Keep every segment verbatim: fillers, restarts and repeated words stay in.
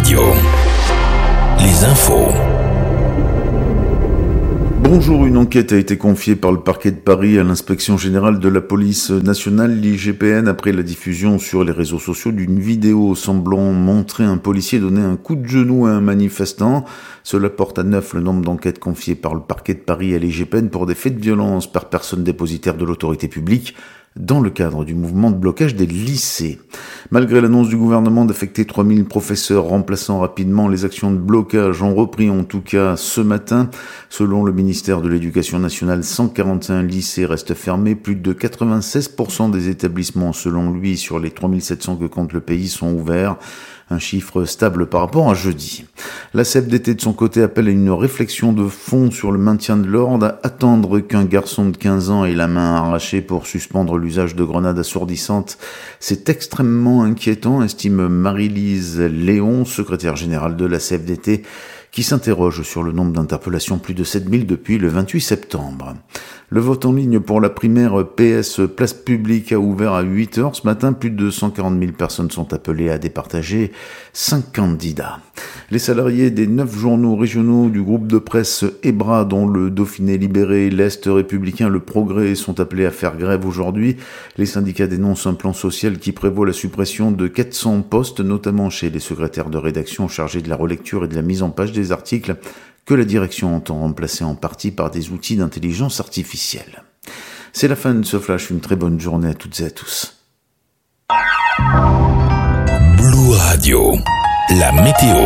Radio. Les infos. Bonjour, une enquête a été confiée par le parquet de Paris à l'inspection générale de la police nationale, l'I G P N, après la diffusion sur les réseaux sociaux d'une vidéo semblant montrer un policier donner un coup de genou à un manifestant. Cela porte à neuf le nombre d'enquêtes confiées par le parquet de Paris à l'I G P N pour des faits de violence par personne dépositaire de l'autorité publique dans le cadre du mouvement de blocage des lycées. Malgré l'annonce du gouvernement d'affecter trois mille professeurs remplaçant rapidement les actions de blocage, ont repris en tout cas ce matin. Selon le ministère de l'Éducation nationale, cent quarante et un lycées restent fermés. Plus de quatre-vingt-seize pour cent des établissements, selon lui, sur les trois mille sept cents que compte le pays, sont ouverts. Un chiffre stable par rapport à jeudi. La C F D T de son côté appelle à une réflexion de fond sur le maintien de l'ordre. Attendre qu'un garçon de quinze ans ait la main arrachée pour suspendre l'usage de grenades assourdissantes, c'est extrêmement inquiétant, estime Marie-Lise Léon, secrétaire générale de la C F D T, qui s'interroge sur le nombre d'interpellations, plus de sept mille depuis le vingt-huit septembre. Le vote en ligne pour la primaire P S Place Publique a ouvert à huit heures ce matin. Plus de cent quarante mille personnes sont appelées à départager cinq candidats. Les salariés des neuf journaux régionaux du groupe de presse EBRA, dont le Dauphiné Libéré, l'Est Républicain, le Progrès, sont appelés à faire grève aujourd'hui. Les syndicats dénoncent un plan social qui prévoit la suppression de quatre cents postes, notamment chez les secrétaires de rédaction chargés de la relecture et de la mise en page des articles, que la direction entend remplacer en partie par des outils d'intelligence artificielle. C'est la fin de ce flash, une très bonne journée à toutes et à tous. Blue Radio, la météo.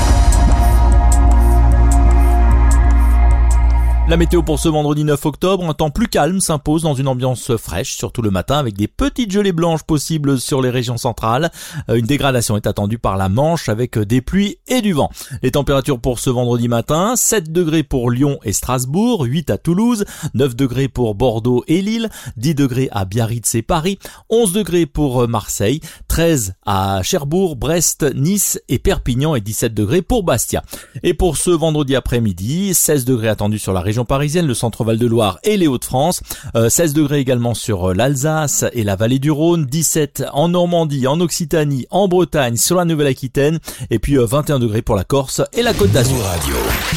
La météo pour ce vendredi neuf octobre, un temps plus calme s'impose dans une ambiance fraîche, surtout le matin, avec des petites gelées blanches possibles sur les régions centrales. Une dégradation est attendue par la Manche avec des pluies et du vent. Les températures pour ce vendredi matin, sept degrés pour Lyon et Strasbourg, huit à Toulouse, neuf degrés pour Bordeaux et Lille, dix degrés à Biarritz et Paris, onze degrés pour Marseille, treize à Cherbourg, Brest, Nice et Perpignan et dix-sept degrés pour Bastia. Et pour ce vendredi après-midi, seize degrés attendus sur la région parisienne, le centre Val-de-Loire et les Hauts-de-France, euh, seize degrés également sur l'Alsace et la vallée du Rhône, dix-sept en Normandie, en Occitanie, en Bretagne, sur la Nouvelle-Aquitaine et puis euh, vingt et un degrés pour la Corse et la Côte d'Azur. Radio.